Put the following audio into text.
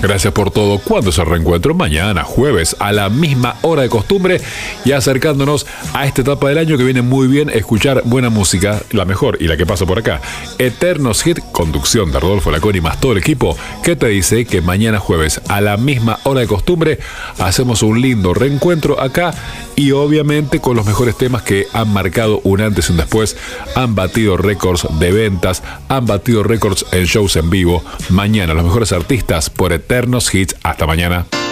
Gracias por todo. ¿Cuándo es el reencuentro? Mañana, jueves, a la misma hora de costumbre y acercándonos a esta etapa del año que viene muy bien escuchar buena música, la mejor y la que pasa por acá. Eternos Hit, conducción de Rodolfo Laconi más todo el equipo, que te dice que mañana jueves, a la misma hora de costumbre, hacemos un lindo reencuentro acá y obviamente con los mejores temas que han marcado un antes y un después, han batido récords de ventas, han batido récords en shows en vivo. Mañana los mejores artistas por Eternos Hits. Hasta mañana.